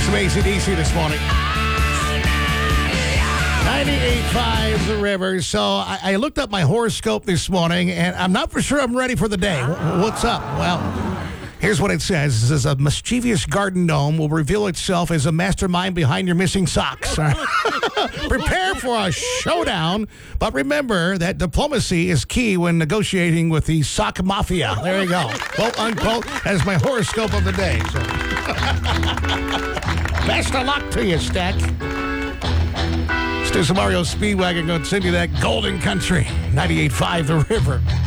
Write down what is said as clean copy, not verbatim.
Some AC/DC this morning. 98.5 The River. So I looked up my horoscope this morning, and I'm not for sure I'm ready for the day. What's up? Well, here's what it says. It says, a mischievous garden gnome will reveal itself as a mastermind behind your missing socks. Prepare for a showdown, but remember that diplomacy is key when negotiating with the sock mafia. There you go. Quote, unquote, as my horoscope of the day. So. Best of luck to you, Stack. Let's do some Mario Speedwagon. Going to send you that golden country. 98.5 The River.